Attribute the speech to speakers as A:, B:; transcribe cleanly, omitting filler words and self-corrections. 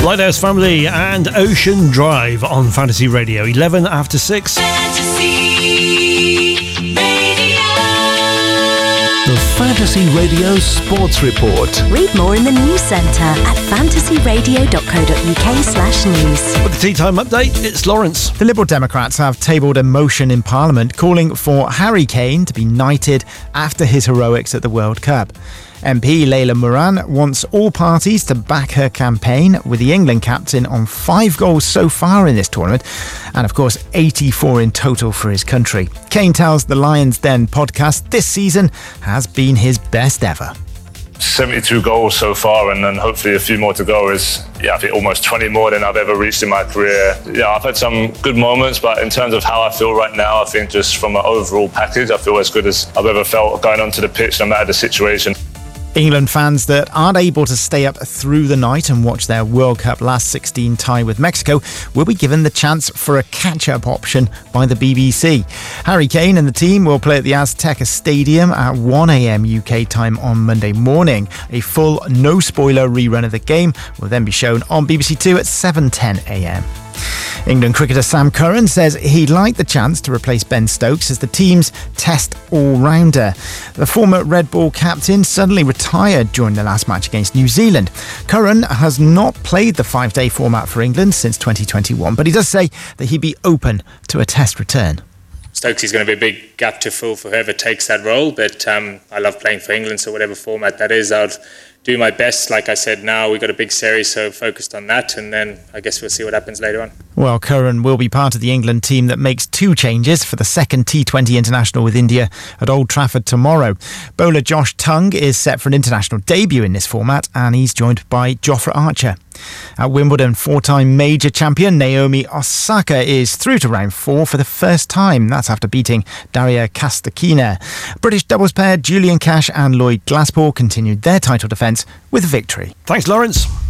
A: Lighthouse Family and Ocean Drive on Fantasy Radio, 11 after 6.
B: The Fantasy Radio Sports Report.
C: Read more in the news centre at fantasyradio.co.uk/news.
A: With the tea time update, it's Lawrence.
D: The Liberal Democrats have tabled a motion in Parliament calling for Harry Kane to be knighted after his heroics at the World Cup. MP Layla Moran wants all parties to back her campaign, with the England captain on 5 goals so far in this tournament, and of course 84 in total for his country. Kane tells the Lions Den podcast this season has been his best ever.
E: 72 goals so far, and then hopefully a few more to go is, I think almost 20 more than I've ever reached in my career. I've had some good moments, but in terms of how I feel right now, I think just from an overall package, I feel as good as I've ever felt going onto the pitch, no matter the situation.
D: England fans that aren't able to stay up through the night and watch their World Cup last 16 tie with Mexico will be given the chance for a catch-up option by the BBC. Harry Kane and the team will play at the Azteca Stadium at 1 a.m. UK time on Monday morning. A full no-spoiler rerun of the game will then be shown on BBC Two at 7:10 a.m. England cricketer Sam Curran says he'd like the chance to replace Ben Stokes as the team's Test all-rounder. The former Red Bull captain suddenly retired during the last match against New Zealand. Curran has not played the 5-day format for England since 2021, but he does say that he'd be open to a Test return.
F: Stokes is going to be a big gap to fill for whoever takes that role, but I love playing for England, so whatever format that is, I'll do my best. Like I said, now we've got a big series, so focused on that, and then I guess we'll see what happens later on.
D: Well, Curran will be part of the England team that makes 2 changes for the second T20 international with India at Old Trafford tomorrow. Bowler Josh Tongue is set for an international debut in this format, and he's joined by Jofra Archer. At Wimbledon, 4-time major champion Naomi Osaka is through to round 4 for the first time. That's after beating Daria Kasatkina. British doubles pair Julian Cash and Lloyd Glasspool continued their title defence with victory.
A: Thanks, Lawrence.